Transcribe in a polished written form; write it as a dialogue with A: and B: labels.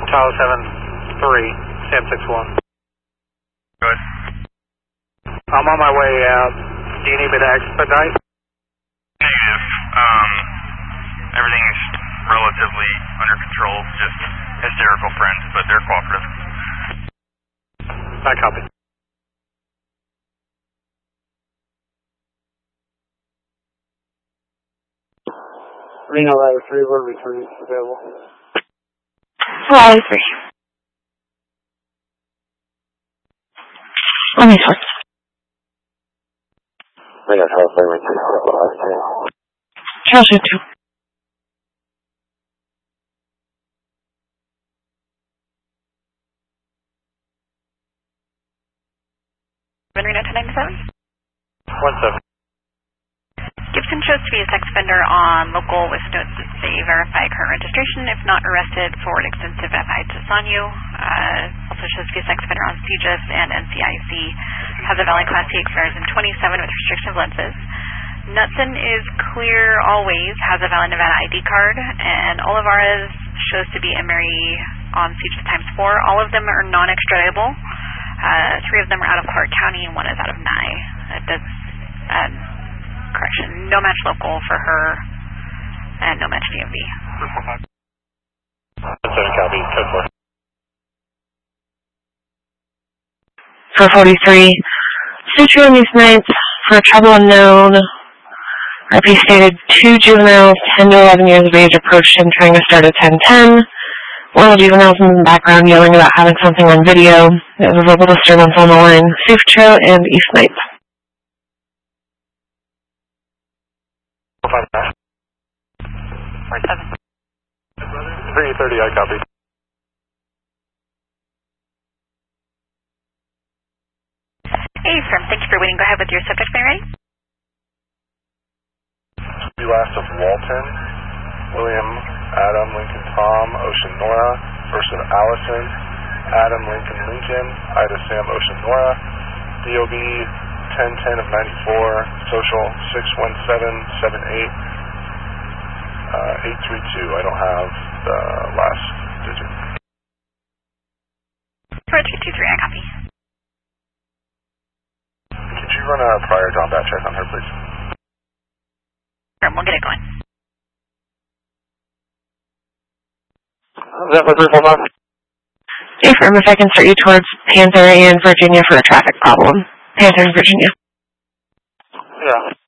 A: Tower 7-3, Sam 6-1.
B: Good.
A: I'm on my way out. Do you need me to expedite?
B: Negative. Everything's relatively under control, just hysterical friends, but they're cooperative.
A: I copy.
C: Reno Ladder 3, we're returning available.
D: Ladder 3. Let me switch.
C: Reno Tower 3,
D: Chelsea 2.
E: Reno 1097.
A: 1-7.
E: Gibson shows to be a sex offender on local with notes that say verify current registration, if not arrested for an extensive FI on you. Also shows to be a sex offender on CGIS and NCIC. Has a valid Class C, expires in 27 with restrictive lenses. Knutson is clear always, has a valid Nevada ID card, and Olivares shows to be a Mary on CGIS ×4. All of them are non-extraditable. 3 of them are out of Clark County and 1 is out of Nye. Correction, no match local for her, and no match DMV.
A: 1-7 copy, code 4.
D: For 43. Suture on these nights for trouble unknown. RP stated 2 juveniles, 10 to 11 years of age, approached him trying to start at 10:10. One of the juveniles in the background yelling about having something on video. There was a verbal disturbance on the line. Safe Trail and East Ninth.
A: 4-5. 330, I copy.
E: Hey, firm, thank you for waiting. Go ahead with your subject, Mary.
F: Last of Walton, William, Adam, Lincoln, Tom, Ocean, Nora, first of Allison, Adam, Lincoln, Lincoln, Ida, Sam, Ocean, Nora, DOB 1010 of 94, social 61778, 832. I don't have the last digit.
E: 4223, I copy.
F: Could you run a prior John Bat check on her, please?
E: Firm, we'll get it going.
D: Hey, firm, if I can start you towards Panther and Virginia for a traffic problem. Panther and Virginia.
A: Yeah.